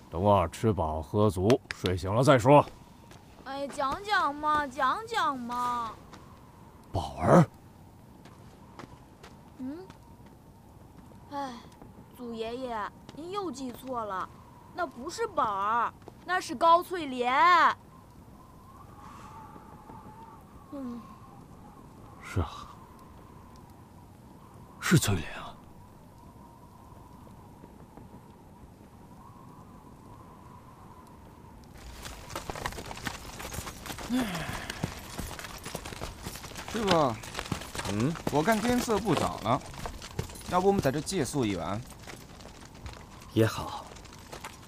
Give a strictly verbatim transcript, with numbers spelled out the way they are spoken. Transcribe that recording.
等我吃饱喝足，睡醒了再说。 哎，讲讲嘛，讲讲嘛。 宝儿。 嗯。哎，祖爷爷，您又记错了，那不是宝儿，那是高翠莲。嗯。 是啊，是翠莲啊。 师傅， 嗯， 我看天色不早了，要不我们在这借宿一晚？ 也好。